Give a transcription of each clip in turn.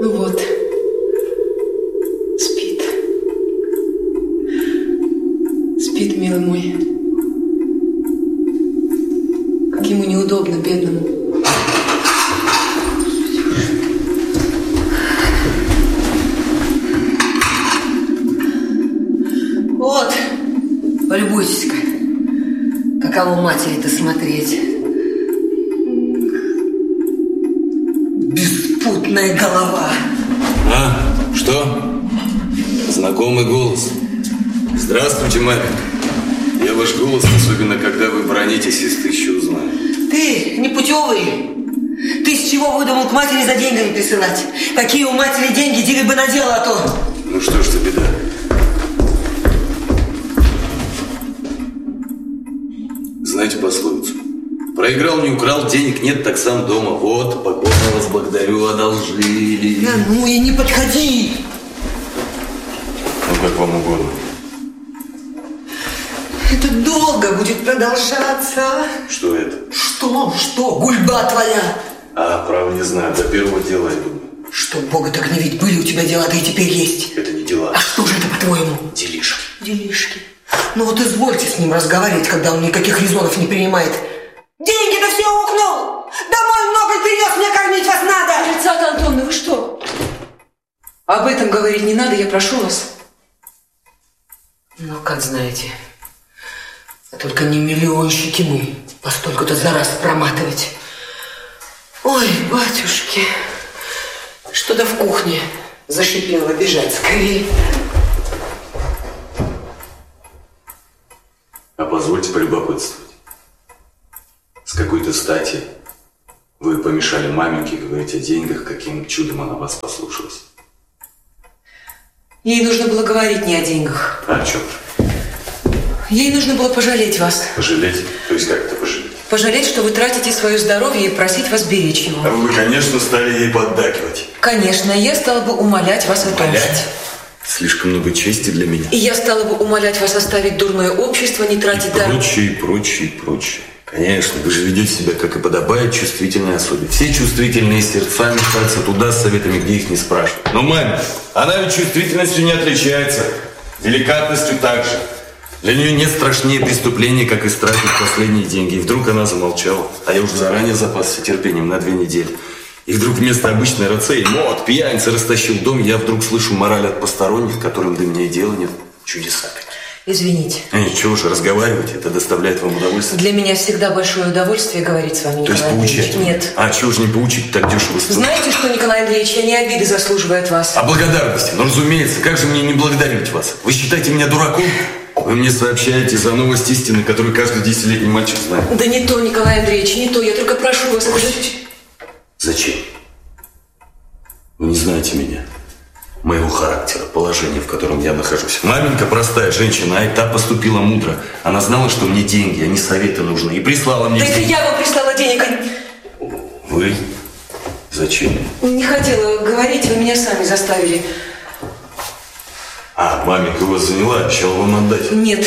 Ну вот, спит. Спит, милый мой. Как ему неудобно, бедному. Вот, полюбуйтесь-ка, каково матери-то смотреть. Беспутная голова. А, что? Знакомый голос. Здравствуйте, маменька. Я ваш голос, особенно когда вы бронитесь, из 1000 узнаю. Ты непутевый. Ты с чего выдумал к матери за деньгами присылать? Какие у матери деньги, дели бы на дело, а то... Ну что ж за беда? Знаете пословицу? Проиграл, не украл, денег нет, так сам дома. Вот, покорно вас благодарю, одолжили. Да ну и не подходи! Ну, как вам угодно. Это долго будет продолжаться. Что это? Что? Гульба твоя! А, право не знаю, до первого дела я думаю. Что, Бога так не ведь, были у тебя дела, да и теперь есть. Это не дела. А что же это, по-твоему? Делишки. Делишки. Ну вот извольте с ним разговаривать, когда он никаких резонов не принимает. Деньги-то все укнул! Домой много принес, мне кормить вас надо! Александра Антоновна, вы что? Об этом говорить не надо, я прошу вас. Ну, как знаете. А только не миллионщики мы, постольку-то за раз проматывать. Ой, батюшки, что-то в кухне зашипело, бежать скорее. А позвольте полюбопытствовать. С какой-то стати вы помешали маменьке говорить о деньгах, каким чудом она вас послушалась? Ей нужно было говорить не о деньгах. А о чем же? Ей нужно было пожалеть вас. Пожалеть? То есть как это пожалеть? Пожалеть, что вы тратите свое здоровье и просить вас беречь его. А вы, конечно, стали ей поддакивать. Конечно, я стала бы умолять вас о том же. Слишком много чести для меня. И я стала бы умолять вас оставить дурное общество, не тратить даром. Прочее. Конечно, вы же ведете себя, как и подобает, чувствительной особе. Все чувствительные сердца мешаются туда с советами, где их не спрашивают. Но маме, она ведь чувствительностью не отличается. Деликатностью также. Для нее нет страшнее преступления, как истратить последние деньги. И вдруг она замолчала. А я уже заранее запасся терпением на 2 недели. И вдруг вместо обычной рацеи, мод, пьяница, растащил дом, я вдруг слышу мораль от посторонних, которым до меня и дела нет. Чудеса какие. Извините. Ничего же, разговаривать, это доставляет вам удовольствие. Для меня всегда большое удовольствие говорить с вами, То есть поучать? Нет. А чего же не поучить, так дешево стоит? Знаете что, Николай Андреевич, я не обиды заслуживаю от вас. А благодарности? Ну, разумеется, как же мне не благодарить вас? Вы считаете меня дураком? Вы мне сообщаете за новость истины, которую каждый 10-летний мальчик знает. Да не то, Николай Андреевич, не то. Я только прошу вас. Зачем? Вы не знаете меня, моего характера, положения, в котором я нахожусь. Маменька простая женщина, а та поступила мудро. Она знала, что мне деньги, а не советы нужны, и прислала мне... Да это я вам прислала денег. Вы? Зачем? Не хотела говорить, вы меня сами заставили. А, маменька вас заняла, обещала вам отдать? Нет.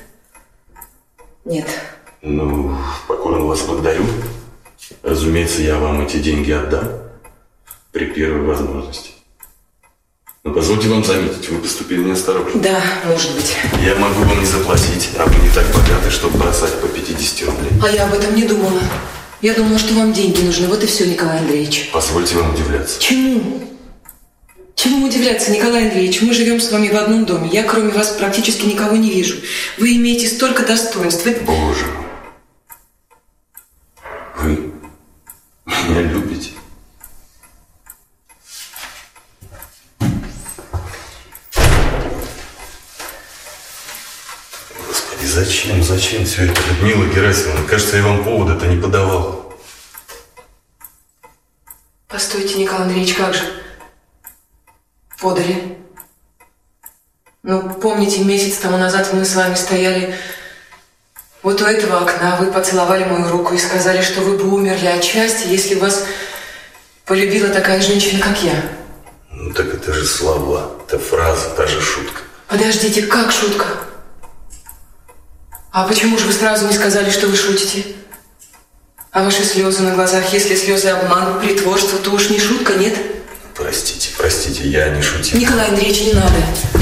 Ну, покорно вас благодарю. Разумеется, я вам эти деньги отдам при первой возможности. Но позвольте вам заметить, вы поступили неосторожно. Да, может быть. Я могу вам не заплатить, а вы не так богаты, чтобы бросать по 50 рублей. А я об этом не думала. Я думала, что вам деньги нужны. Вот и все, Николай Андреевич. Позвольте вам удивляться. Чему? Чему удивляться, Николай Андреевич? Мы живем с вами в одном доме. Я, кроме вас, практически никого не вижу. Вы имеете столько достоинств. Боже мой. Вы меня любите? Господи, зачем все это, Людмила Герасимовна? Кажется, я вам повода-то не подавал. Постойте, Николай Андреевич, как же? Подали. Ну, помните, месяц тому назад мы с вами стояли вот у этого окна, вы поцеловали мою руку и сказали, что вы бы умерли от счастья, если вас полюбила такая женщина, как я. Ну, так это же слова, это фраза, та же шутка. Подождите, как шутка? А почему же вы сразу не сказали, что вы шутите? А ваши слезы на глазах, если слезы обман, притворство, то уж не шутка, нет? Простите. простите, я не шутил. Николай Андреевич, не надо.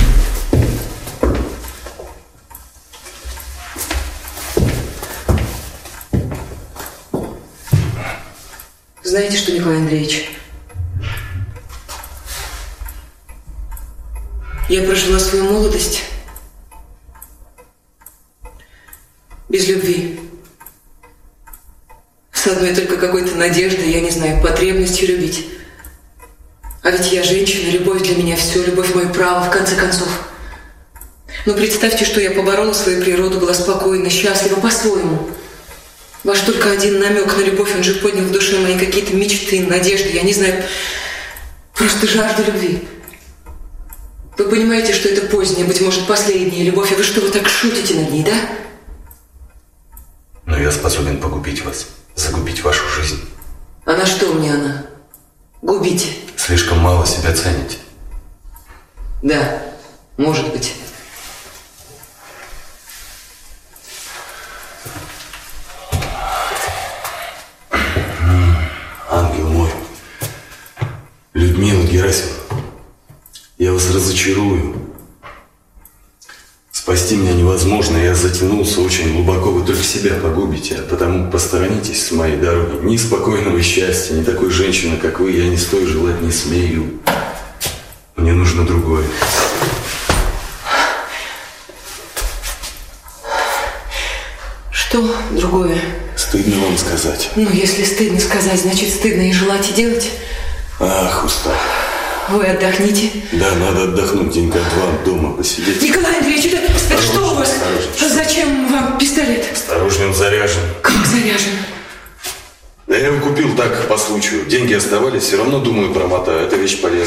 Знаете что, Николай Андреевич? Я прожила свою молодость без любви. С одной только какой-то надеждой, я не знаю, потребностью любить. А ведь я женщина, любовь для меня все, любовь мое право, в конце концов. Но представьте, что я поборола свою природу, была спокойна, счастлива по-своему. Ваш только один намек на любовь, он же поднял в душе мои какие-то мечты, надежды, я не знаю, просто жажду любви. Вы понимаете, что это поздняя, быть может, последняя любовь, а вы что, вы так шутите над ней, да? Но я способен погубить вас, загубить вашу жизнь. А на что мне она? Губить? Слишком мало себя цените. Да, может быть. Ангел мой, Людмила Герасимовна, я вас разочарую. Спасти меня невозможно, я затянулся очень глубоко, вы только себя погубите, а потому посторонитесь с моей дороги. Ни спокойного счастья, ни такой женщины, как вы, я не стою, желать не смею. Мне нужно другое. Что другое? Стыдно вам сказать. Ну, если стыдно сказать, значит стыдно и желать, и делать. Ах, устал. Вы отдохните. Да, надо отдохнуть, денька-два дома посидеть. Николай Андреевич, это что у вас? Осторожней. Зачем вам пистолет? Осторожнее, он заряжен. Как заряжен? Да я его купил так, по случаю. Деньги оставались, все равно, думаю, промотаю. Это вещь полезная.